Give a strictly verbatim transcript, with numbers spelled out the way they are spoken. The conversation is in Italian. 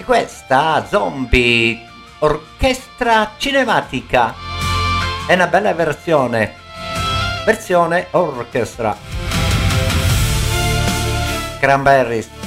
questa Zombie, orchestra cinematica. È una bella versione, versione orchestra. Cranberries.